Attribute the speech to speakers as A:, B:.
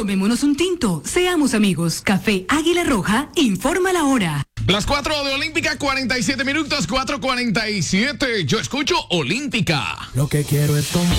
A: Tomémonos un tinto, seamos amigos. Café Águila Roja, informa la hora.
B: Las 4 de Olímpica, 47 minutos, 4:47. Yo escucho Olímpica.
C: Lo que quiero es